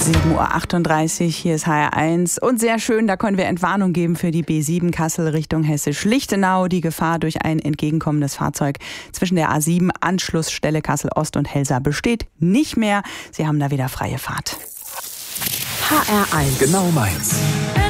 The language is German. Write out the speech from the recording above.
7:38 Uhr, hier ist HR1 und sehr schön, da können wir Entwarnung geben für die B7 Kassel Richtung Hessisch-Lichtenau. Die Gefahr durch ein entgegenkommendes Fahrzeug zwischen der A7 Anschlussstelle Kassel Ost und Helsa besteht nicht mehr. Sie haben da wieder freie Fahrt. HR1 Genau meins.